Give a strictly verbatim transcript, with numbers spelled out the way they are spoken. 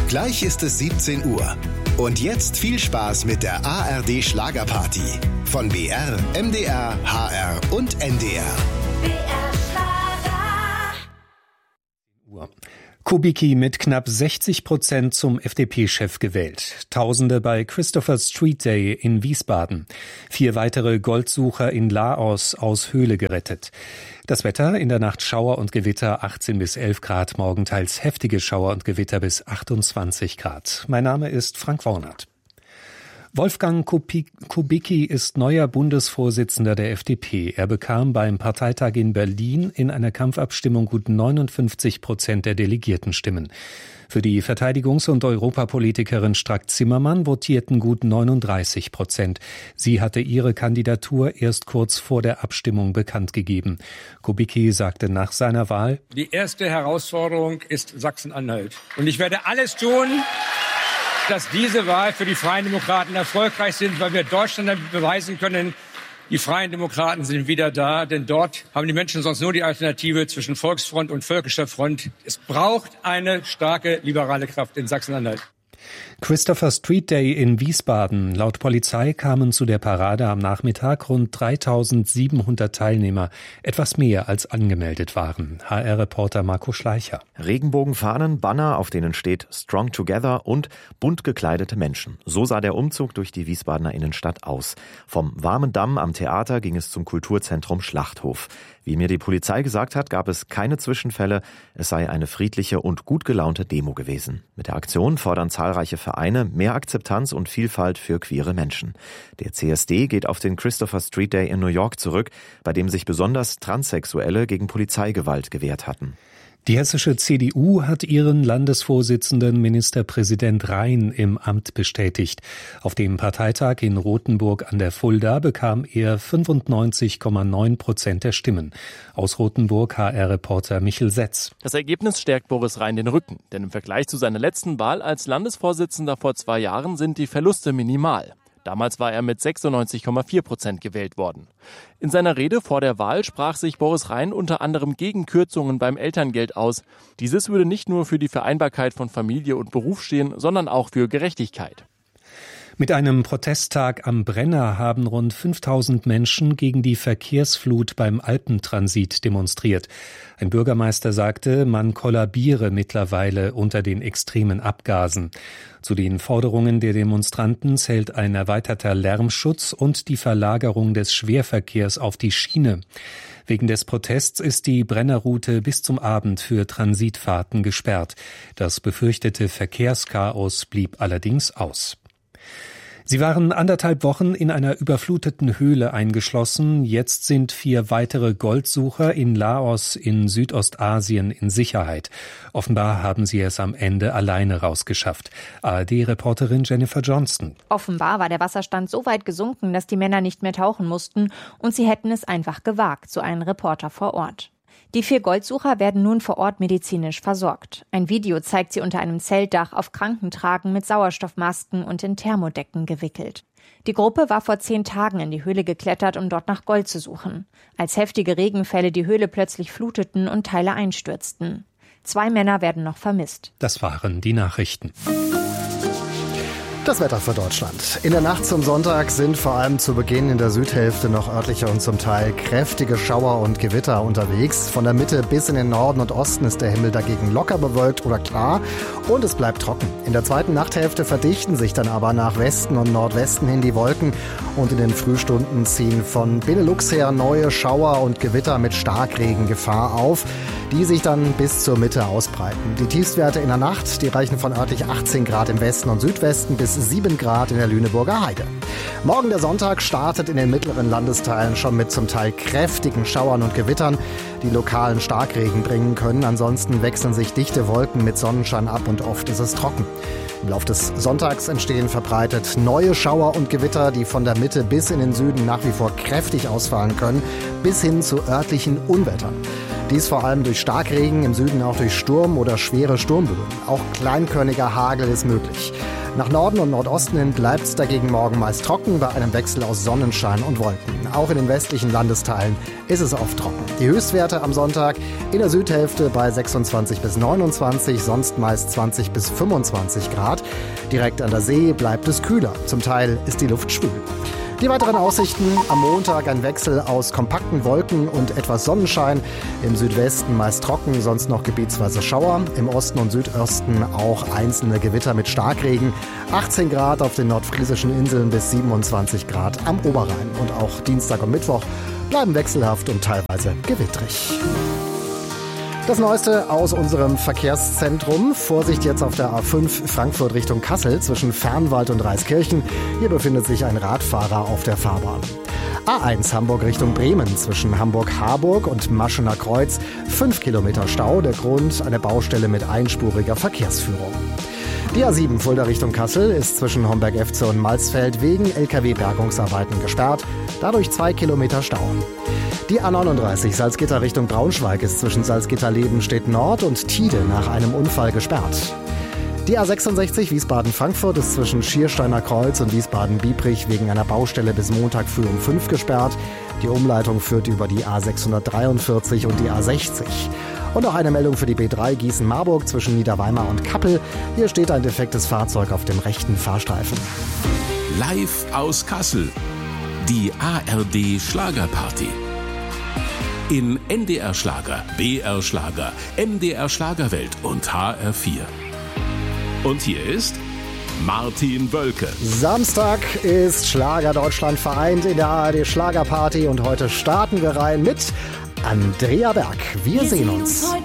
Gleich ist es siebzehn Uhr. Und jetzt viel Spaß mit der A R D Schlagerparty. Von B R, M D R, H R und N D R. B R Schlager. Kubicki mit knapp sechzig Prozent zum F D P-Chef gewählt. Tausende bei Christopher Street Day in Wiesbaden. Vier weitere Goldsucher in Laos aus Höhle gerettet. Das Wetter, in der Nacht Schauer und Gewitter achtzehn bis elf Grad, morgen teils heftige Schauer und Gewitter bis achtundzwanzig Grad. Mein Name ist Frank Wornert. Wolfgang Kubicki ist neuer Bundesvorsitzender der F D P. Er bekam beim Parteitag in Berlin in einer Kampfabstimmung gut neunundfünfzig Prozent der Delegiertenstimmen. Für die Verteidigungs- und Europapolitikerin Strack-Zimmermann votierten gut neununddreißig Prozent. Sie hatte ihre Kandidatur erst kurz vor der Abstimmung bekannt gegeben. Kubicki sagte nach seiner Wahl: Die erste Herausforderung ist Sachsen-Anhalt. Und ich werde alles tun, dass diese Wahl für die Freien Demokraten erfolgreich sind, weil wir Deutschland damit beweisen können, die Freien Demokraten sind wieder da, denn dort haben die Menschen sonst nur die Alternative zwischen Volksfront und Völkischer Front. Es braucht eine starke liberale Kraft in Sachsen-Anhalt. Christopher Street Day in Wiesbaden. Laut Polizei kamen zu der Parade am Nachmittag rund dreitausendsiebenhundert Teilnehmer, etwas mehr als angemeldet waren. H R-Reporter Marco Schleicher. Regenbogenfahnen, Banner, auf denen steht Strong Together und bunt gekleidete Menschen. So sah der Umzug durch die Wiesbadener Innenstadt aus. Vom warmen Damm am Theater ging es zum Kulturzentrum Schlachthof. Wie mir die Polizei gesagt hat, gab es keine Zwischenfälle. Es sei eine friedliche und gut gelaunte Demo gewesen. Mit der Aktion fordern zahlreiche Vereine mehr Akzeptanz und Vielfalt für queere Menschen. Der C S D geht auf den Christopher Street Day in New York zurück, bei dem sich besonders Transsexuelle gegen Polizeigewalt gewehrt hatten. Die hessische C D U hat ihren Landesvorsitzenden Ministerpräsident Rhein im Amt bestätigt. Auf dem Parteitag in Rothenburg an der Fulda bekam er fünfundneunzig Komma neun Prozent der Stimmen. Aus Rothenburg H R-Reporter Michel Setz. Das Ergebnis stärkt Boris Rhein den Rücken, denn im Vergleich zu seiner letzten Wahl als Landesvorsitzender vor zwei Jahren sind die Verluste minimal. Damals war er mit sechsundneunzig Komma vier Prozent gewählt worden. In seiner Rede vor der Wahl sprach sich Boris Rhein unter anderem gegen Kürzungen beim Elterngeld aus. Dieses würde nicht nur für die Vereinbarkeit von Familie und Beruf stehen, sondern auch für Gerechtigkeit. Mit einem Protesttag am Brenner haben rund fünftausend Menschen gegen die Verkehrsflut beim Alpentransit demonstriert. Ein Bürgermeister sagte, man kollabiere mittlerweile unter den extremen Abgasen. Zu den Forderungen der Demonstranten zählt ein erweiterter Lärmschutz und die Verlagerung des Schwerverkehrs auf die Schiene. Wegen des Protests ist die Brennerroute bis zum Abend für Transitfahrten gesperrt. Das befürchtete Verkehrschaos blieb allerdings aus. Sie waren anderthalb Wochen in einer überfluteten Höhle eingeschlossen. Jetzt sind vier weitere Goldsucher in Laos in Südostasien in Sicherheit. Offenbar haben sie es am Ende alleine rausgeschafft. A R D-Reporterin Jennifer Johnston. Offenbar war der Wasserstand so weit gesunken, dass die Männer nicht mehr tauchen mussten und sie hätten es einfach gewagt, so ein Reporter vor Ort. Die vier Goldsucher werden nun vor Ort medizinisch versorgt. Ein Video zeigt sie unter einem Zeltdach auf Krankentragen mit Sauerstoffmasken und in Thermodecken gewickelt. Die Gruppe war vor zehn Tagen in die Höhle geklettert, um dort nach Gold zu suchen. Als heftige Regenfälle die Höhle plötzlich fluteten und Teile einstürzten. Zwei Männer werden noch vermisst. Das waren die Nachrichten. Das Wetter für Deutschland. In der Nacht zum Sonntag sind vor allem zu Beginn in der Südhälfte noch örtliche und zum Teil kräftige Schauer und Gewitter unterwegs. Von der Mitte bis in den Norden und Osten ist der Himmel dagegen locker bewölkt oder klar und es bleibt trocken. In der zweiten Nachthälfte verdichten sich dann aber nach Westen und Nordwesten hin die Wolken und in den Frühstunden ziehen von Benelux her neue Schauer und Gewitter mit Starkregengefahr auf, die sich dann bis zur Mitte ausbreiten. Die Tiefstwerte in der Nacht, die reichen von örtlich achtzehn Grad im Westen und Südwesten bis sieben Grad in der Lüneburger Heide. Morgen der Sonntag startet in den mittleren Landesteilen schon mit zum Teil kräftigen Schauern und Gewittern, die lokalen Starkregen bringen können. Ansonsten wechseln sich dichte Wolken mit Sonnenschein ab und oft ist es trocken. Im Laufe des Sonntags entstehen verbreitet neue Schauer und Gewitter, die von der Mitte bis in den Süden nach wie vor kräftig ausfallen können, bis hin zu örtlichen Unwettern. Dies vor allem durch Starkregen, im Süden auch durch Sturm oder schwere Sturmböen. Auch kleinkörniger Hagel ist möglich. Nach Norden und Nordosten hin bleibt es dagegen morgen meist trocken bei einem Wechsel aus Sonnenschein und Wolken. Auch in den westlichen Landesteilen ist es oft trocken. Die Höchstwerte am Sonntag in der Südhälfte bei sechsundzwanzig bis neunundzwanzig, sonst meist zwanzig bis fünfundzwanzig Grad. Direkt an der See bleibt es kühler. Zum Teil ist die Luft schwül. Die weiteren Aussichten: am Montag ein Wechsel aus kompakten Wolken und etwas Sonnenschein. Im Südwesten meist trocken, sonst noch gebietsweise Schauer. Im Osten und Südosten auch einzelne Gewitter mit Starkregen. achtzehn Grad auf den nordfriesischen Inseln bis siebenundzwanzig Grad am Oberrhein. Und auch Dienstag und Mittwoch bleiben wechselhaft und teilweise gewittrig. Das Neueste aus unserem Verkehrszentrum. Vorsicht jetzt auf der A fünf Frankfurt Richtung Kassel zwischen Fernwald und Reiskirchen. Hier befindet sich ein Radfahrer auf der Fahrbahn. A eins Hamburg Richtung Bremen zwischen Hamburg-Harburg und Maschener Kreuz. Fünf Kilometer Stau. Der Grund: eine Baustelle mit einspuriger Verkehrsführung. Die A sieben Fulda Richtung Kassel ist zwischen Homberg-Efze und Malsfeld wegen L K W-Bergungsarbeiten gesperrt. Dadurch zwei Kilometer Stau. Die A neununddreißig Salzgitter Richtung Braunschweig ist zwischen Salzgitter-Lebenstedt Nord und Tide nach einem Unfall gesperrt. Die A sechsundsechzig Wiesbaden-Frankfurt ist zwischen Schiersteiner Kreuz und Wiesbaden-Biebrich wegen einer Baustelle bis Montag früh um fünf gesperrt. Die Umleitung führt über die A sechshundertdreiundvierzig und die A sechzig. Und noch eine Meldung für die B drei Gießen-Marburg zwischen Niederweimar und Kappel. Hier steht ein defektes Fahrzeug auf dem rechten Fahrstreifen. Live aus Kassel. Die A R D Schlagerparty. In N D R Schlager, B R Schlager, M D R Schlagerwelt und H R vier. Und hier ist Martin Wölke. Samstag ist Schlager Deutschland vereint in der A R D Schlagerparty und heute starten wir rein mit Andrea Berg. Wir, Wir sehen uns. uns